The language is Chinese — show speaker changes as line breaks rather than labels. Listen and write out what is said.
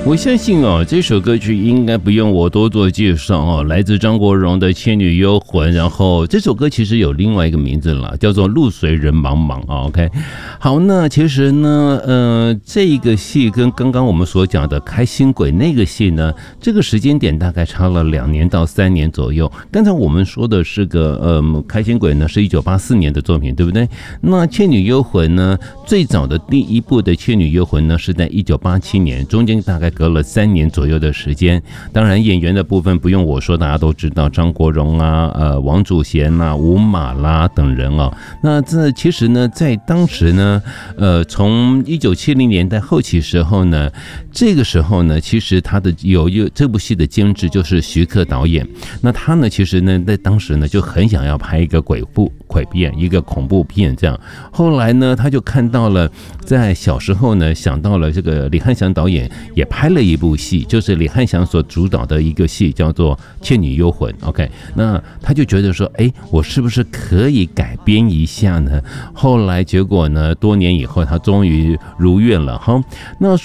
我相信哦，这首歌曲应该不用我多做介绍哦，来自张国荣的《倩女幽魂》。然后这首歌其实有另外一个名字了，叫做《路随人茫茫》啊。OK， 好，那其实呢，这个戏跟刚刚我们所讲的《开心鬼》那个戏呢，这个时间点大概差了2年到3年左右。刚才我们说的是个《开心鬼》呢，是1984年的作品，对不对？那《倩女幽魂》呢，最早的第一部的《倩女幽魂》呢，是在1987年，中间大概隔了3年左右的时间。当然演员的部分不用我说，大家都知道张国荣啊、王祖贤啊、吴马啦等人哦。那这其实呢，在当时呢，从1970年代后期时候呢，这个时候呢，其实他的有这部戏的监制就是徐克导演。那他呢，其实呢，在当时呢，就很想要拍一个鬼片，一个恐怖片这样。后来呢，他就看到了，在小时候呢，想到了这个李翰祥导演也拍了一部戏，就是李翰祥所主导的一个戏，叫做《倩女幽魂》。OK， 那他就觉得说，我是不是可以改编一下呢？后来结果呢，多年以后，他终于如愿了哈。那